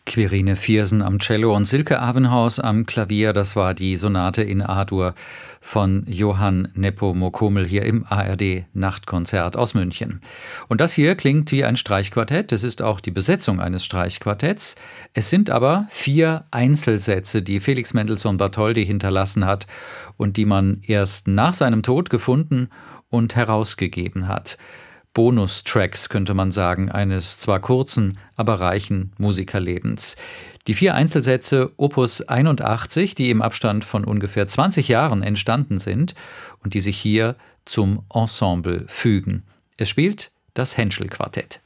Quirine Viersen am Cello und Silke Avenhaus am Klavier. Das war die Sonate in A-Dur von Johann Nepomuk-Hummel hier im ARD Nachtkonzert aus München. Und das hier klingt wie ein Streichquartett. Es ist auch die Besetzung eines Streichquartetts. Es sind aber 4 Einzelsätze, die Felix Mendelssohn Bartholdy hinterlassen hat und die man erst nach seinem Tod gefunden und herausgegeben hat. Bonustracks, könnte man sagen, eines zwar kurzen, aber reichen Musikerlebens. Die 4 Einzelsätze Opus 81, die im Abstand von ungefähr 20 Jahren entstanden sind und die sich hier zum Ensemble fügen. Es spielt das Henschel-Quartett.